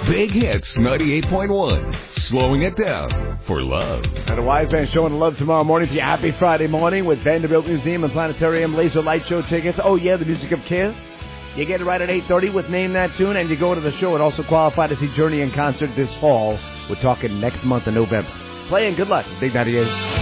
Big Hits 98.1. Slowing it down for love. And the Wise Man showing love tomorrow morning for your happy Friday morning with Vanderbilt Museum and Planetarium Laser Light Show tickets. Oh, yeah, the music of Kiss. You get it right at 8:30 with Name That Tune, and you go to the show and also qualify to see Journey in concert this fall. We're talking next month in November. Play and good luck. Big 98.